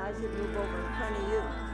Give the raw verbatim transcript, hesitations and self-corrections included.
I should move over in front of you.